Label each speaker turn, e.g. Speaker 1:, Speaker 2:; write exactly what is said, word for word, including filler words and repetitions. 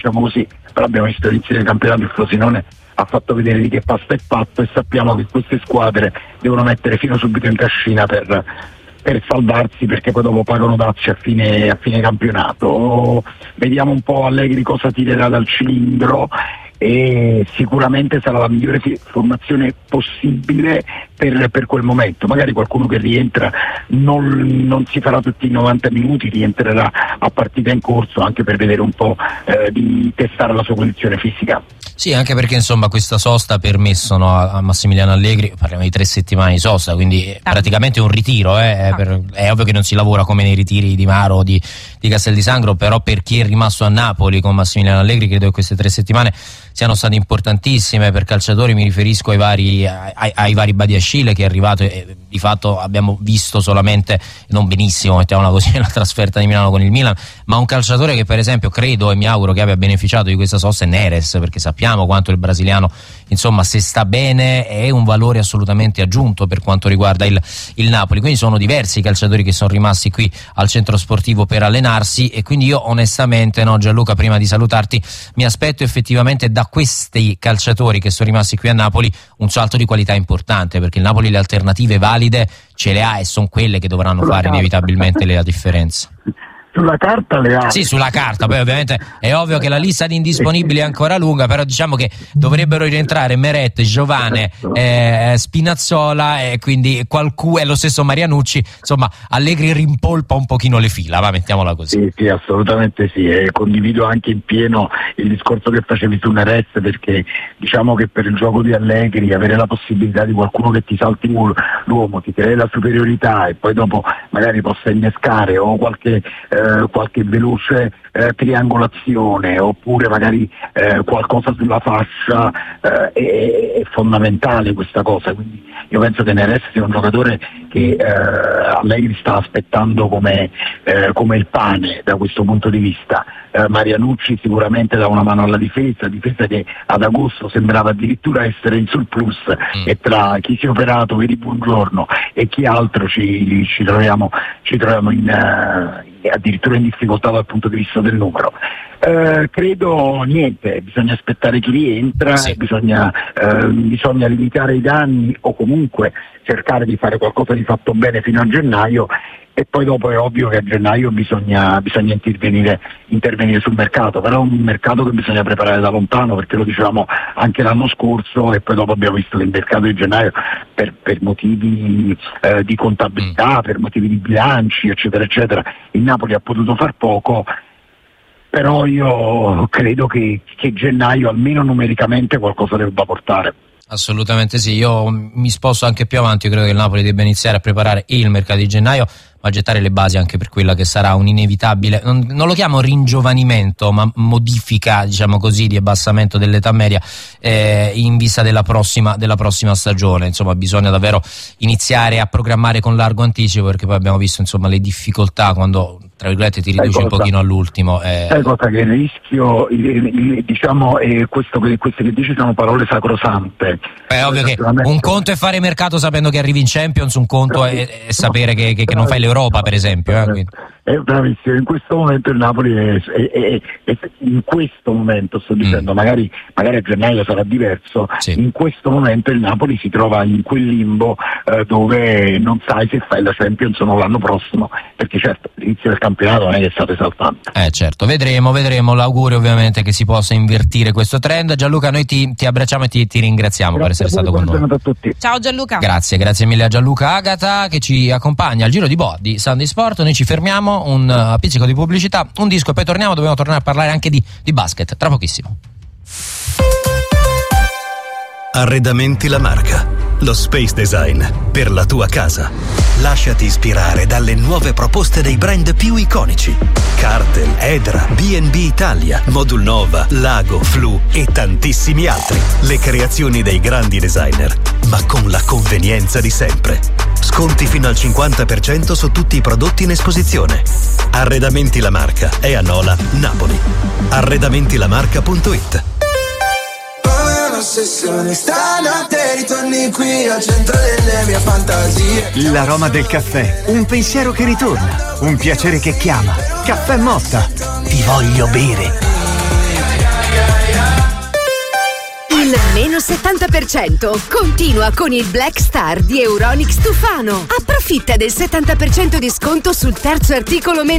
Speaker 1: diciamo così, però abbiamo visto all'inizio del campionato il Frosinone ha fatto vedere di che pasta è fatto, e sappiamo che queste squadre devono mettere fino subito in cascina per, per salvarsi, perché poi dopo pagano dazzi a fine, a fine campionato. Vediamo un po' Allegri cosa tirerà dal cilindro, e sicuramente sarà la migliore formazione possibile per, per quel momento. Magari qualcuno che rientra non, non si farà tutti i novanta minuti, rientrerà a partita in corso, anche per vedere un po' eh, di testare la sua condizione fisica.
Speaker 2: Sì, anche perché insomma questa sosta ha permesso, no, a Massimiliano Allegri, parliamo di tre settimane di sosta, quindi ah. praticamente un ritiro, eh, ah. per, è ovvio che non si lavora come nei ritiri di Maro o di, di Castel di Sangro, però per chi è rimasto a Napoli con Massimiliano Allegri credo che queste tre settimane siano state importantissime. Per calciatori mi riferisco ai vari, ai, ai vari Badiashile, che è arrivato e di fatto abbiamo visto solamente, non benissimo, mettiamola così, la trasferta di Milano con il Milan, ma un calciatore che per esempio credo e mi auguro che abbia beneficiato di questa sosta è Neres, perché sappiamo quanto il brasiliano, insomma, se sta bene è un valore assolutamente aggiunto per quanto riguarda il, il Napoli. Quindi sono diversi i calciatori che sono rimasti qui al centro sportivo per allenarsi, e quindi io onestamente, no, Gianluca, prima di salutarti, mi aspetto effettivamente da questi calciatori che sono rimasti qui a Napoli un salto di qualità importante, perché il Napoli le alternative valide ce le ha, e sono quelle che dovranno fare inevitabilmente la differenza.
Speaker 1: Sulla carta le ha.
Speaker 2: Sì, sulla carta, poi ovviamente è ovvio che la lista di indisponibili è ancora lunga, però diciamo che dovrebbero rientrare Meret, Giovane, eh, Spinazzola, e quindi qualcuno, e lo stesso Marianucci. Insomma, Allegri rimpolpa un pochino le fila, va, mettiamola così.
Speaker 1: Sì, sì, assolutamente sì, e condivido anche in pieno il discorso che facevi su Meret, perché diciamo che per il gioco di Allegri avere la possibilità di qualcuno che ti salti l'uomo, ti crei la superiorità e poi dopo magari possa innescare o qualche eh, qualche veloce eh, triangolazione, oppure magari eh, qualcosa sulla fascia, eh, è, è fondamentale questa cosa. Quindi io penso che Neres sia un giocatore che eh, Allegri sta aspettando come, eh, come il pane da questo punto di vista. eh, Marianucci sicuramente dà una mano alla difesa, difesa che ad agosto sembrava addirittura essere in surplus, mm. e tra chi si è operato, vedi Buongiorno, e chi altro ci, ci troviamo, ci troviamo in, uh, addirittura in difficoltà dal punto di vista del numero. Uh, credo niente, bisogna aspettare chi rientra, sì. bisogna, uh, bisogna limitare i danni, o comunque cercare di fare qualcosa di fatto bene fino a gennaio, e poi dopo è ovvio che a gennaio bisogna, bisogna intervenire, intervenire sul mercato, però è un mercato che bisogna preparare da lontano, perché lo dicevamo anche l'anno scorso, e poi dopo abbiamo visto che il mercato di gennaio per, per motivi eh, di contabilità, mm. per motivi di bilanci, eccetera eccetera, il Napoli ha potuto far poco. Però io credo che, che gennaio almeno numericamente qualcosa debba portare.
Speaker 2: Assolutamente sì, io mi sposto anche più avanti. Io credo che il Napoli debba iniziare a preparare il mercato di gennaio, ma gettare le basi anche per quella che sarà un inevitabile, non, non lo chiamo ringiovanimento, ma modifica, diciamo così, di abbassamento dell'età media eh, in vista della prossima, della prossima stagione. Insomma, bisogna davvero iniziare a programmare con largo anticipo, perché poi abbiamo visto, insomma, le difficoltà quando, tra virgolette, ti riduci un pochino all'ultimo. Eh.
Speaker 1: Sai cosa, che il rischio, il, il, diciamo, è questo, che queste che dici sono parole sacrosante.
Speaker 2: È ovvio che un conto è fare mercato sapendo che arrivi in Champions, un conto è, è sapere che, che, che non fai l'Europa, per esempio. Eh,
Speaker 1: è bravissimo, in questo momento il Napoli è, è, è, è in questo momento sto dicendo, mm. magari, magari a gennaio sarà diverso, sì. in questo momento il Napoli si trova in quel limbo eh, dove non sai se fai la Champions o no l'anno prossimo, perché certo l'inizio del campionato non è che è stato esaltante.
Speaker 2: Eh certo, vedremo, vedremo, l'augurio ovviamente che si possa invertire questo trend. Gianluca, noi ti, ti abbracciamo e ti, ti ringraziamo
Speaker 1: grazie
Speaker 2: per essere stato con noi.
Speaker 1: A tutti.
Speaker 3: Ciao Gianluca.
Speaker 2: Grazie, grazie mille a Gianluca Agata che ci accompagna al giro di boa di Sunday Sport. Noi ci fermiamo, un uh, pizzico di pubblicità, un disco e poi torniamo. Dobbiamo tornare a parlare anche di, di basket tra pochissimo.
Speaker 4: Arredamenti La Marca, lo space design per la tua casa. Lasciati ispirare dalle nuove proposte dei brand più iconici: Cartel, Edra, B and B Italia, Modul Nova, Lago, Flu e tantissimi altri. Le creazioni dei grandi designer, ma con la convenienza di sempre. Sconti fino al cinquanta per cento su tutti i prodotti in esposizione. Arredamenti La Marca è a Nola, Napoli. arredamentilamarca punto it.
Speaker 5: Ossessione, stanotte ritorni qui al centro delle mie fantasie.
Speaker 6: L'aroma del caffè, un pensiero che ritorna, un piacere che chiama. Caffè Motta, ti voglio bere.
Speaker 3: al meno settanta per cento. Continua con il Black Star di Euronics Tufano. Approfitta del settanta per cento di sconto sul terzo articolo meno